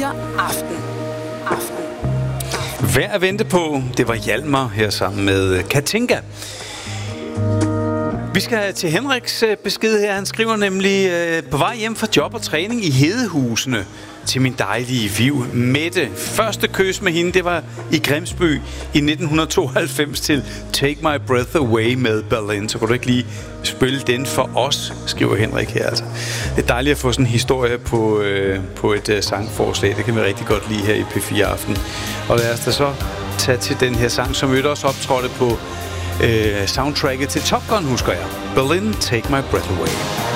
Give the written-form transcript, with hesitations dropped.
Aften. Værd at vente på, det var Hjalmar her sammen med Katinka. Vi skal til Henriks besked her. Han skriver nemlig på vej hjem fra job og træning i Hedehusene til min dejlige Viv Mette. Første kys med hende, det var i Grimsby i 1992 til Take My Breath Away med Berlin. Så kunne du ikke lige spille den for os, skriver Henrik her. Altså. Det er dejligt at få sådan en historie på et sangforslag. Det kan vi rigtig godt lide her i P4 Aften. Og lad os da så tage til den her sang, som også optrådte på soundtracket til Top Gun, husker jeg. Berlin, Take My Breath Away.